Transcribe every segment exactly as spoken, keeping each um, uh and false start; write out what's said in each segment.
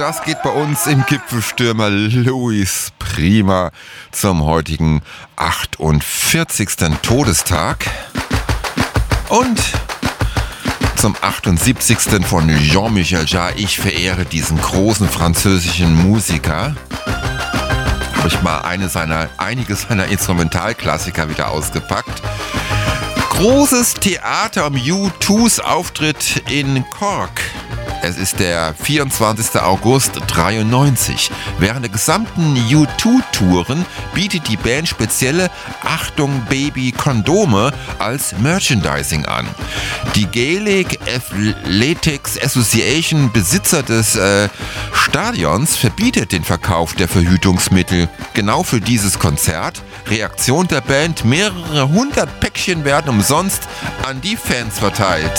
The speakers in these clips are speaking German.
das geht bei uns im Gipfelstürmer Luis Prima zum heutigen achtundvierzigsten Todestag und zum achtundsiebzigsten von Jean-Michel Jarre. Ich verehre diesen großen französischen Musiker. Habe ich mal eine seiner, einige seiner Instrumentalklassiker wieder ausgepackt. Großes Theater um U two's Auftritt in Cork. Es ist der vierundzwanzigsten August dreiundneunzig. Während der gesamten U zwei Touren bietet die Band spezielle Achtung Baby Kondome als Merchandising an. Die Gaelic Athletics Association, Besitzer des äh, Stadions, verbietet den Verkauf der Verhütungsmittel genau für dieses Konzert. Reaktion der Band: mehrere hundert Päckchen werden umsonst an die Fans verteilt.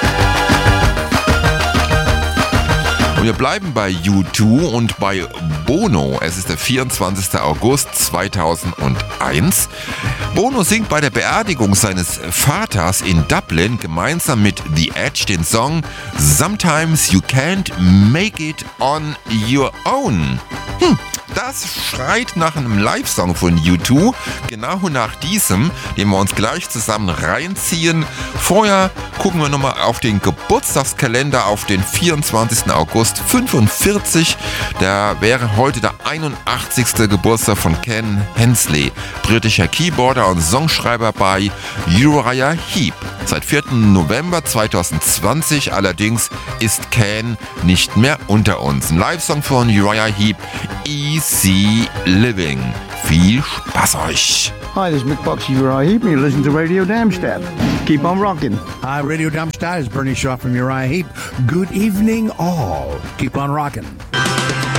Und wir bleiben bei U zwei und bei Bono. Es ist der vierundzwanzigsten August zweitausendeins. Bono singt bei der Beerdigung seines Vaters in Dublin gemeinsam mit The Edge den Song Sometimes You Can't Make It On Your Own. Hm. Das schreit nach einem Live-Song von U zwei, genau nach diesem, den wir uns gleich zusammen reinziehen. Vorher gucken wir nochmal auf den Geburtstagskalender, auf den vierundzwanzigsten August fünfundvierzig. Da wäre heute der einundachtzigste Geburtstag von Ken Hensley, britischer Keyboarder und Songschreiber bei Uriah Heep. Seit vierten November zweitausendzwanzig allerdings ist Ken nicht mehr unter uns. Ein Live-Song von Uriah Heep, Easy Living. Viel Spaß euch! Hi, this is Mick Boxey, Uriah Heep, and you listen to Radio Darmstadt. Keep on rocking. Hi, Radio Darmstadt is Bernie Shaw from Uriah Heep. Good evening, all. Keep on rocking.